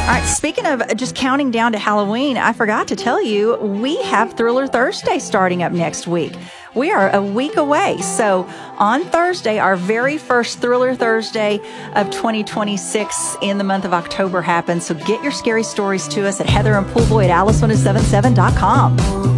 All right, speaking of just counting down to Halloween, I forgot to tell you, we have Thriller Thursday starting up next week. We are a week away. So on Thursday, our very first Thriller Thursday of 2026 in the month of October happens. So get your scary stories to us at heatherandpoolboy@alice1077.com.